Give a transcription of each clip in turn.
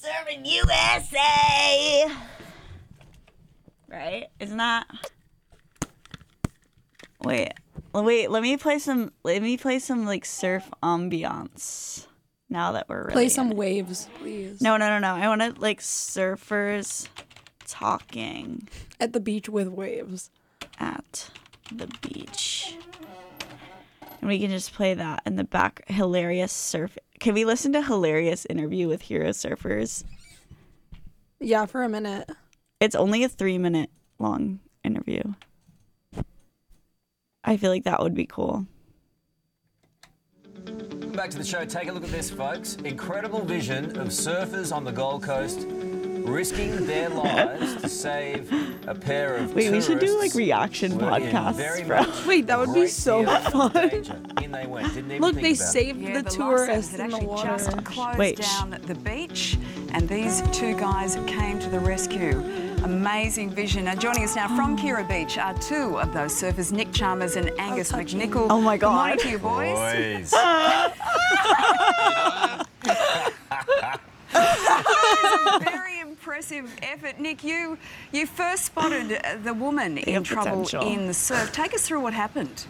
Surfing USA. Right? Isn't that? Wait. Let me play some like surf ambiance. Now that we're really play some waves, please. No. I want to like surfers talking At the beach with waves. at the beach. And we can just play that in the back. Hilarious surf. Can we listen to hilarious interview with Hero Surfers? Yeah, for a minute. It's only a 3-minute long interview. I feel like that would be cool. Back to the show. Take a look at this, folks. Incredible vision of surfers on the Gold Coast risking their lives to save a pair of Wait, we should do like tourists reaction who were in podcasts, very bro. much Wait, that would be great so deal of fun. danger. In they went. Didn't even Look, think they about it. saved Yeah, the the tourists lifesavers in the had water. actually just closed Wait, down the beach, and these two guys came to the rescue. Amazing vision. Now, joining us now from Kira Beach are two of those surfers, Nick Chalmers and Angus McNichol. Oh my Good morning God. to you, boys. Boys. Very impressive effort. Nick, you first spotted the woman in have trouble potential. in the surf. Take us through what happened.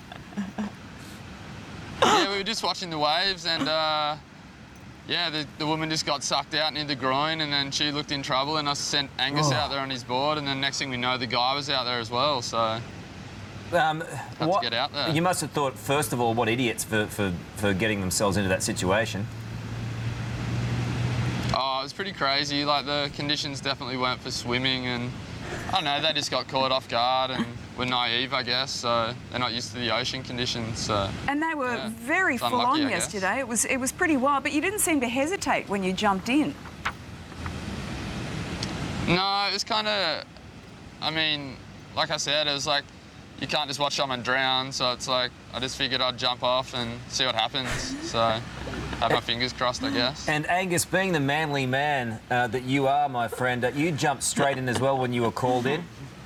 Yeah, we were just watching the waves and yeah, the woman just got sucked out near the groin and then she looked in trouble and I sent Angus out there on his board and then next thing we know the guy was out there as well, so had to get out there. You must have thought, first of all, what idiots for getting themselves into that situation. Oh, it was pretty crazy, like the conditions definitely weren't for swimming and I don't know, they just got caught off guard and were naive, I guess, so they're not used to the ocean conditions, so... And they were Yeah, very it's full unlucky, on I guess. yesterday. It was pretty wild, but you didn't seem to hesitate when you jumped in. No, it was kind of, I mean, like I said, it was like, you can't just watch someone drown, so it's like, I just figured I'd jump off and see what happens, so have my fingers crossed, I guess. And Angus, being the manly man that you are, my friend, you jumped straight in as well when you were called in.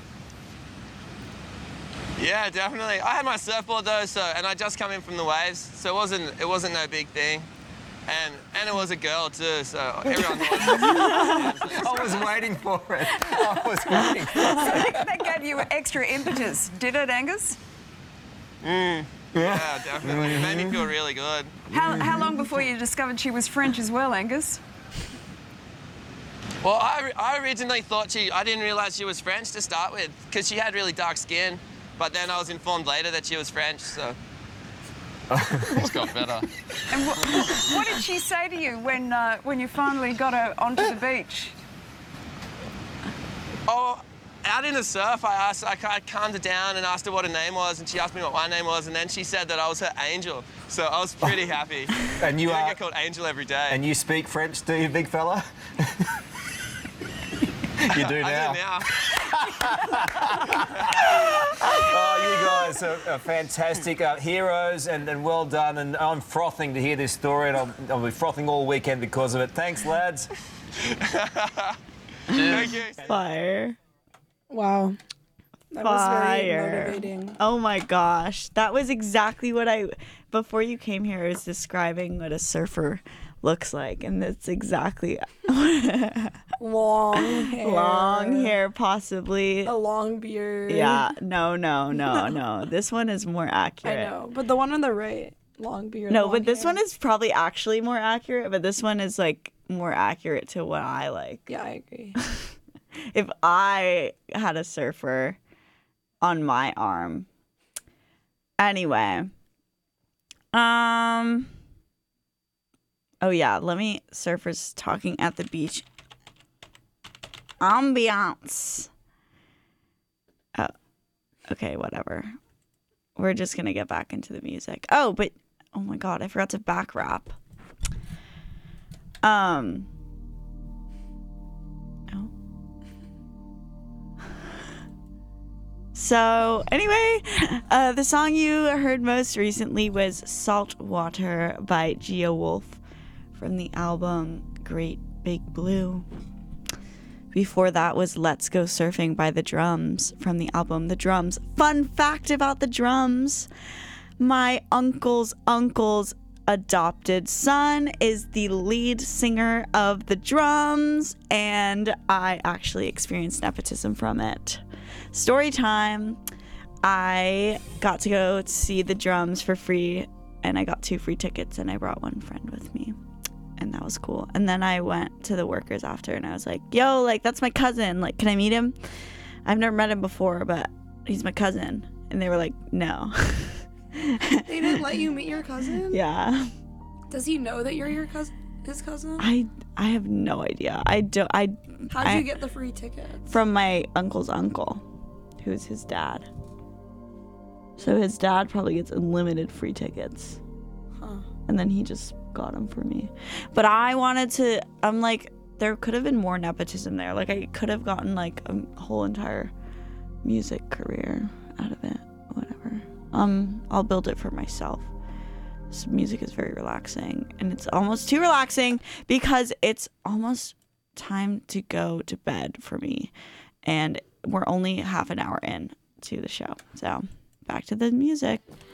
Yeah, definitely. I had my surfboard though, and I just come in from the waves, so it wasn't no big thing. And it was a girl too, so everyone was. I was waiting for it. I was waiting for it. That gave you extra impetus, did it, Angus? Yeah, definitely. It made me feel really good. How long before you discovered she was French as well, Angus? Well, I originally thought I didn't realise she was French to start with, because she had really dark skin. But then I was informed later that she was French, so... It's got better. And what did she say to you when you finally got her onto the beach? Oh, out in the surf, I calmed her down and asked her what her name was, and she asked me what my name was, and then she said that I was her angel. So I was pretty happy. And you I are... get called angel every day. And you speak French, do you, big fella? You do now. I do now. Oh, you guys are fantastic heroes, and well done. And I'm frothing to hear this story, and I'll be frothing all weekend because of it. Thanks, lads. Thank you. Fire. Wow. That was very Fire. motivating. Oh my gosh. That was exactly what before you came here, I was describing what a surfer looks like. And that's exactly Long hair. long hair, possibly. A long beard. Yeah. No. This one is more I accurate. know. But the one on the right, long beard. No, long but this hair. one is probably actually more accurate, but this one is like more accurate to what I like. Yeah, I agree. If I had a surfer on my arm. Anyway. Oh yeah, surfers talking at the beach. Ambiance. Oh, okay, whatever. We're just gonna get back into the music. Oh, but oh my god, I forgot to back rap. Oh. So anyway, the song you heard most recently was Salt Water by Geo Wolf from the album Great Big Blue. Before that was Let's Go Surfing by The Drums from the album The Drums. Fun fact about The Drums. My uncle's adopted son is the lead singer of the drums, and I actually experienced nepotism from it. Story time. I got to go see the drums for free, and I got 2 free tickets, and I brought one friend with me, and that was cool. And then I went to the workers after, and I was like, yo, like, that's my cousin. Like, can I meet him? I've never met him before, but he's my cousin. And they were like, no. They didn't let you meet your cousin? Yeah. Does he know that you're his cousin? I have no idea. How'd you get the free tickets? From my uncle's uncle, who's his dad. So his dad probably gets unlimited free tickets. Huh. And then he just got them for me. But I'm like, there could have been more nepotism there. Like, I could have gotten like a whole entire music career out of it. Whatever. I'll build it for myself. This music is very relaxing, and it's almost too relaxing because it's almost time to go to bed for me, and we're only half an hour in to the show. So back to the music.